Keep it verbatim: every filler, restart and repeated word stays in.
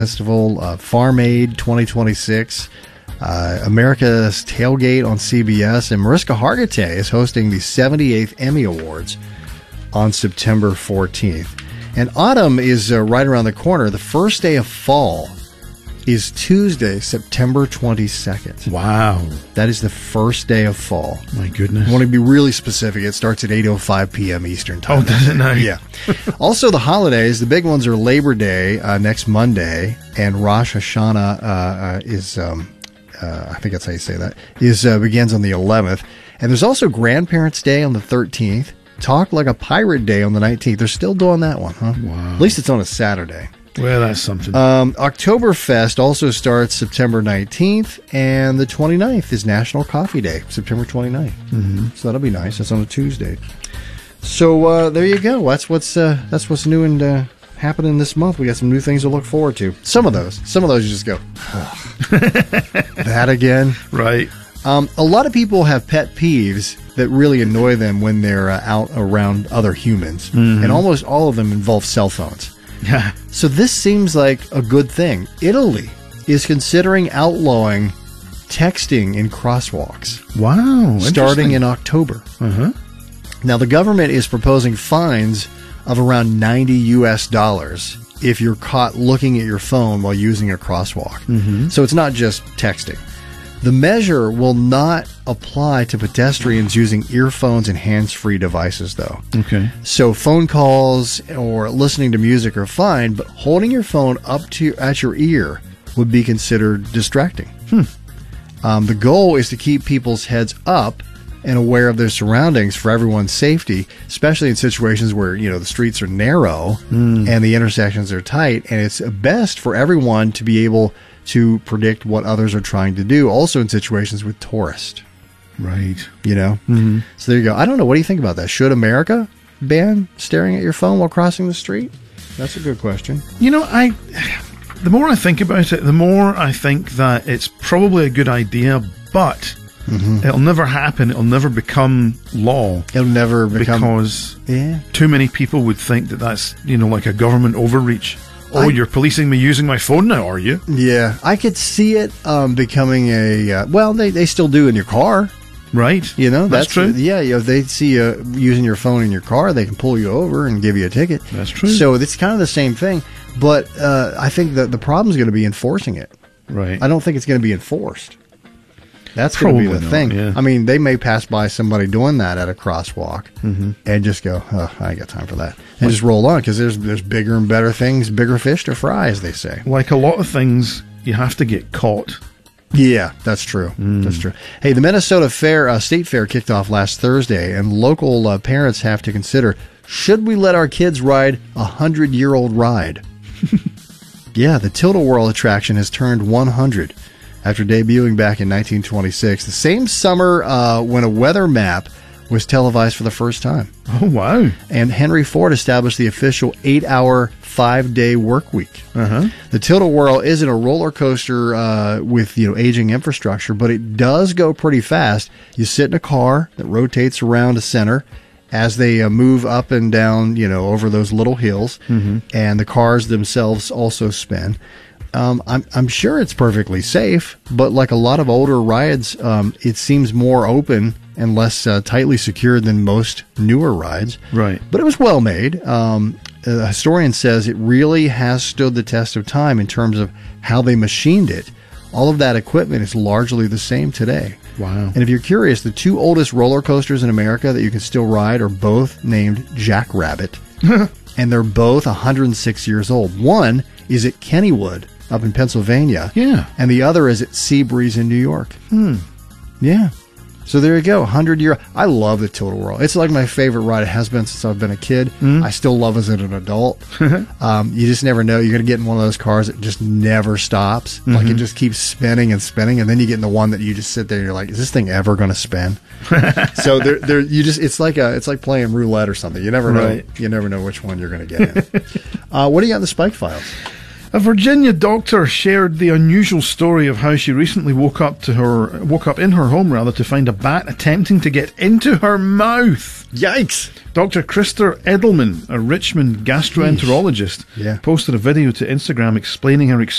Festival, uh, Farm Aid twenty twenty-six, uh, America's Tailgate on C B S, and Mariska Hargitay is hosting the seventy-eighth Emmy Awards on September fourteenth. And autumn is uh, right around the corner. The first day of fall is Tuesday, September twenty-second. Wow. That is the first day of fall. My goodness. I want to be really specific. It starts at eight oh five p.m. Eastern Time. Oh, does it now? Yeah. Also, the holidays, the big ones are Labor Day uh, next Monday, and Rosh Hashanah uh, uh, is, um, uh, I think that's how you say that, is uh, begins on the eleventh. And there's also Grandparents' Day on the thirteenth, Talk Like a Pirate Day on the nineteenth. They're still doing that one, huh? Wow. At least it's on a Saturday. Well, that's something. Um, Oktoberfest also starts September nineteenth, and the twenty-ninth is National Coffee Day, September twenty-ninth. Mm-hmm. So that'll be nice. That's on a Tuesday. So uh, there you go. That's what's uh, that's what's new and uh, happening this month. We got some new things to look forward to. Some of those, some of those, you just go, that again, right? Um, a lot of people have pet peeves that really annoy them when they're uh, out around other humans, mm-hmm. and almost all of them involve cell phones. Yeah. So this seems like a good thing. Italy is considering outlawing texting in crosswalks. Wow. Starting in October. Uh-huh. Now, the government is proposing fines of around ninety U S dollars if you're caught looking at your phone while using a crosswalk. Mm-hmm. So it's not just texting. The measure will not apply to pedestrians using earphones and hands-free devices, though. Okay. So phone calls or listening to music are fine, but holding your phone up to at your ear would be considered distracting. Hmm. Um, the goal is to keep people's heads up and aware of their surroundings for everyone's safety, especially in situations where, you know, the streets are narrow mm. and the intersections are tight, and it's best for everyone to be able to predict what others are trying to do, also in situations with tourists. Right. You know? Mm-hmm. So there you go. I don't know. What do you think about that? Should America ban staring at your phone while crossing the street? That's a good question. You know, I... The more I think about it, the more I think that it's probably a good idea, but mm-hmm. it'll never happen. It'll never become law. It'll never become... Because yeah. too many people would think that that's, you know, like a government overreach. Oh, I, you're policing me using my phone now, are you? Yeah. I could see it um, becoming a... Uh, well, they, they still do in your car. Right. You know, that's, that's true. Yeah, you know, if they see you using your phone in your car, they can pull you over and give you a ticket. That's true. So it's kind of the same thing. But uh, I think that the problem is going to be enforcing it. Right. I don't think it's going to be enforced. That's going to be the not, thing. Yeah. I mean, they may pass by somebody doing that at a crosswalk mm-hmm. and just go, oh, I ain't got time for that. And like, just roll on, because there's, there's bigger and better things, bigger fish to fry, as they say. Like a lot of things, you have to get caught. Yeah, that's true. Mm. That's true. Hey, the Minnesota Fair uh, State Fair kicked off last Thursday, and local uh, parents have to consider, should we let our kids ride a hundred-year-old ride? Yeah, the Tilt-A-Whirl attraction has turned one hundred after debuting back in nineteen twenty-six, the same summer uh, when a weather map was televised for the first time. Oh, wow. And Henry Ford established the official eight-hour, five-day work week. Uh-huh. The Tilt-A-Whirl isn't a roller coaster uh, with, you know, aging infrastructure, but it does go pretty fast. You sit in a car that rotates around a center as they uh, move up and down, you know, over those little hills, mm-hmm. and the cars themselves also spin. Um, I'm I'm sure it's perfectly safe, but like a lot of older rides, um, it seems more open and less uh, tightly secured than most newer rides. Right. But it was well made. Um, a historian says it really has stood the test of time in terms of how they machined it. All of that equipment is largely the same today. Wow. And if you're curious, the two oldest roller coasters in America that you can still ride are both named Jackrabbit. And they're both one hundred six years old. One is at Kennywood up in Pennsylvania. Yeah. And the other is at Seabreeze in New York. Hmm. Yeah. So there you go, one hundred year. I love the Tilt-A-Whirl. It's like my favorite ride. It has been since I've been a kid. Mm. I still love it as an adult. um, you just never know. You're going to get in one of those cars that just never stops. Mm-hmm. Like it just keeps spinning and spinning, and then you get in the one that you just sit there and you're like, is this thing ever going to spin? So there, there, you just it's like a it's like playing roulette or something. You never know. Right. You never know which one you're going to get in. uh, what do you got in the Spike Files? A Virginia doctor shared the unusual story of how she recently woke up to her woke up in her home rather to find a bat attempting to get into her mouth. Yikes! Doctor Krister Edelman, a Richmond gastroenterologist, yeah. posted a video to Instagram explaining her experience